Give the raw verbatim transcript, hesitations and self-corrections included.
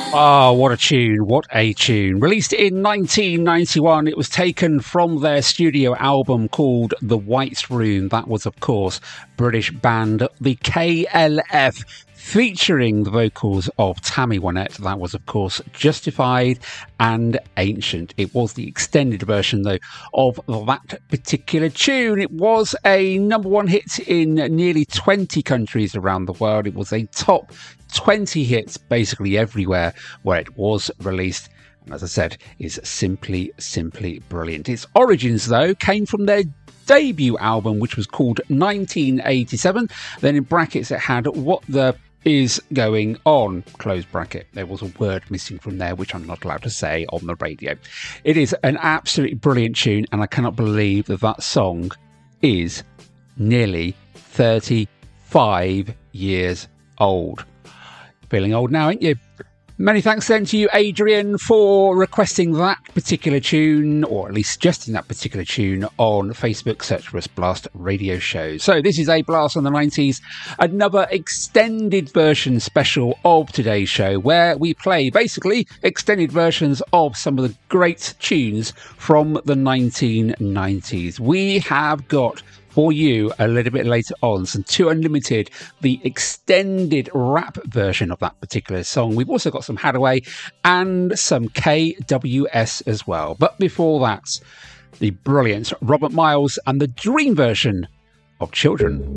Ah, oh, what a tune, what a tune. Released in nineteen ninety-one, it was taken from their studio album called The White Room. That was, of course, British band The K L F, featuring the vocals of Tammy Wynette. That was, of course, Justified and Ancient. It was the extended version, though, of that particular tune. It was a number one hit in nearly twenty countries around the world. It was a top twenty hits basically everywhere where it was released. And as I said, is simply, simply brilliant. Its origins, though, came from their debut album, which was called nineteen eighty-seven. Then in brackets, it had What the Is Going On, close bracket. There was a word missing from there, which I'm not allowed to say on the radio. It is an absolutely brilliant tune, and I cannot believe that that song is nearly thirty-five years old. Feeling old now, ain't you? Many thanks then to you, Adrian, for requesting that particular tune, or at least suggesting that particular tune on Facebook. Search for us, Blast Radio Show. So this is a Blast on the nineties, another extended version special of today's show, where we play basically extended versions of some of the great tunes from the nineteen nineties. We have got for you a little bit later on some Two Unlimited, the extended rap version of that particular song. We've also got some Hadaway and some K W S as well. But before that, the brilliant Robert Miles and the Dream version of Children.